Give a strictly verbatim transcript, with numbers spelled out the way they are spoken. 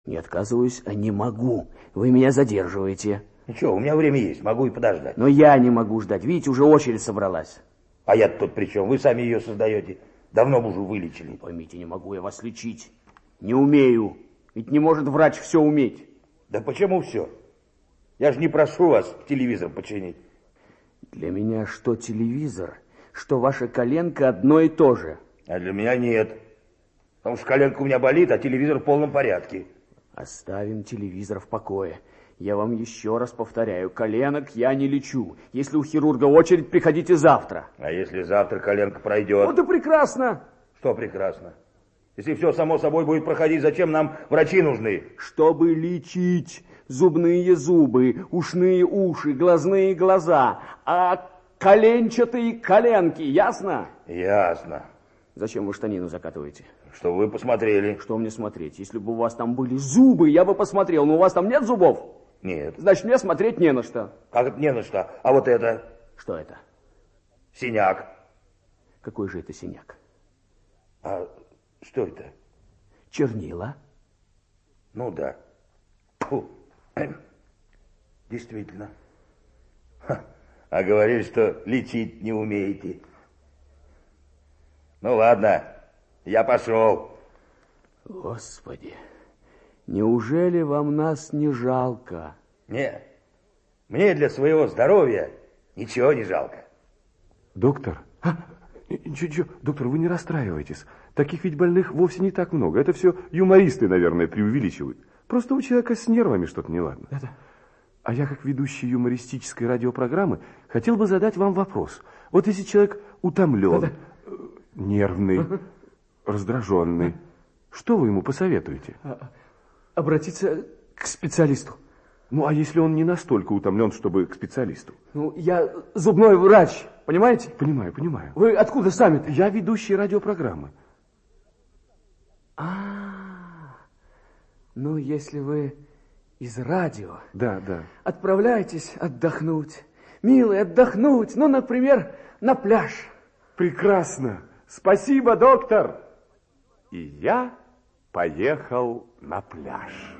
Не отказываюсь, а не могу. Вы меня задерживаете. Ничего, у меня время есть, могу и подождать. Но я не могу ждать. Видите, уже очередь собралась. А я-то тут при чем? Вы сами ее создаете. Давно бы уже вылечили. Поймите, не могу я вас лечить. Не умею. Ведь не может врач все уметь. Да почему все? Я же не прошу вас телевизор починить. Для меня что телевизор, что ваша коленка одно и то же. А для меня нет. Потому что коленка у меня болит, а телевизор в полном порядке. Оставим телевизор в покое. Я вам еще раз повторяю, коленок я не лечу. Если у хирурга очередь, приходите завтра. А если завтра коленка пройдет? Вот и прекрасно. Что прекрасно? Если все само собой будет проходить, зачем нам врачи нужны? Чтобы лечить зубные зубы, ушные уши, глазные глаза, а коленчатые коленки, ясно? Ясно. Зачем вы штанину закатываете? Чтобы вы посмотрели. Что мне смотреть? Если бы у вас там были зубы, я бы посмотрел, но у вас там нет зубов? Нет. Значит, мне смотреть не на что. Как это не на что? А вот это? Что это? Синяк. Какой же это синяк? А что это? Чернила. Ну да. Фу. Действительно. Ха. А говорили, что лечить не умеете. Ну ладно, я пошел. Господи, неужели вам нас не жалко? Нет, мне для своего здоровья ничего не жалко. Доктор, а, ничего, доктор, вы не расстраивайтесь. Таких ведь больных вовсе не так много. Это все юмористы, наверное, преувеличивают. Просто у человека с нервами что-то неладно. Это... А я, как ведущий юмористической радиопрограммы, хотел бы задать вам вопрос. Вот если человек утомлен, это... нервный, раздраженный, что вы ему посоветуете? Обратиться к специалисту. Ну, а если он не настолько утомлен, чтобы к специалисту? Ну, я зубной врач, понимаете? Понимаю, понимаю. Вы откуда сами-то? Я ведущий радиопрограммы. А, ну, если вы из радио... Да, да. Отправляйтесь отдохнуть. Милый, отдохнуть. Ну, например, на пляж. Прекрасно. Спасибо, доктор. И я поехал на пляж.